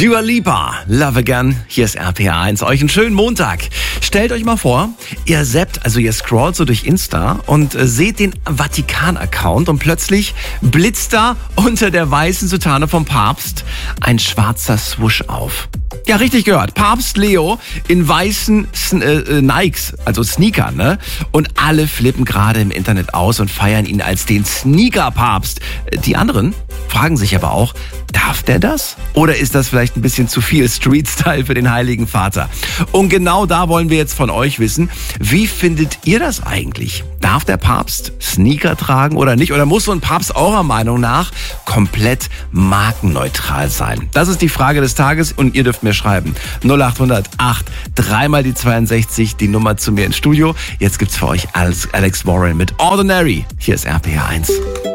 Dua Lipa, Love Again, hier ist RPA1. Euch einen schönen Montag. Stellt euch mal vor, ihr scrollt so durch Insta und seht den Vatikan-Account und plötzlich blitzt da unter der weißen Soutane vom Papst ein schwarzer Swoosh auf. Ja, richtig gehört. Papst Leo in weißen Nikes, also Sneakern, ne? Und alle flippen gerade im Internet aus und feiern ihn als den Sneaker-Papst. Die anderen fragen sich aber auch, darf der das? Oder ist das vielleicht ein bisschen zu viel Street-Style für den Heiligen Vater? Und genau da wollen wir jetzt von euch wissen, wie findet ihr das eigentlich? Darf der Papst Sneaker tragen oder nicht? Oder muss so ein Papst eurer Meinung nach komplett markenneutral sein? Das ist die Frage des Tages und ihr dürft mir schreiben. 0800 8 3 die 62, die Nummer zu mir ins Studio. Jetzt gibt's für euch Alex Warren mit Ordinary. Hier ist RPA1.